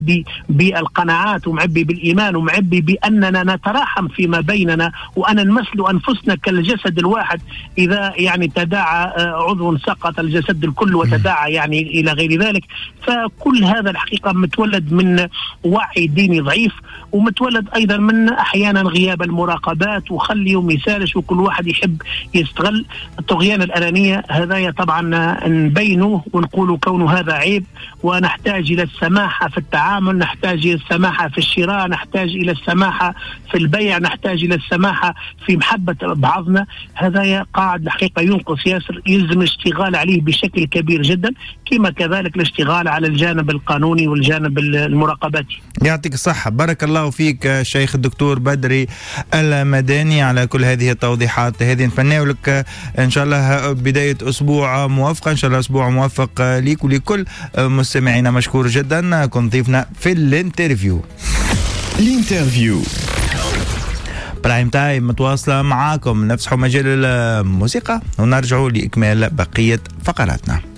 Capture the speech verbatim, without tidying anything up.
بالقناعات ومعبي بالإيمان ومعبي بأننا نتراحم فيما بيننا وأن نمثل أنفسنا كالجسد الواحد. إذا يعني تداعى عضو سقط الجسد الكل وتداعى يعني إلى غير ذلك. فكل هذا الحقيقة متولد من وعي ديني ضعيف، ومتولد أيضا من أحيانا غياب المراقبات وخليهم يسالش وكل واحد يحب يستغل الطغيان الأنانية. هذا طبعا نبينه ونقول كونه هذا عيب، ونحتاج إلى السماحة في التعامل، نحتاج إلى السماحة في الشراء، نحتاج إلى السماحة في البيع، نحتاج إلى السماحة في محبة بعضنا. هذا قاعد الحقيقة ينقص ياسر، يلزم الاشتغال عليه بشكل كبير جدا، كما كذلك الاشتغال على الجانب القانوني والجانب المراقباتي. يعطيك الصحة، بارك الله فيك شيخ الدكتور بدري المداني على كل هذه التوضيحات. هذه نتمنى لك إن شاء الله بداية أسبوع موفقة، إن شاء الله أسبوع موفق ليك ولكل مستمعينا. مشكور جدا، كنت ضيفنا في الانترفيو. الانترفيو برايم تايم متواصلة معاكم، نفسحوا مجال الموسيقى ونرجعوا لإكمال بقية فقراتنا.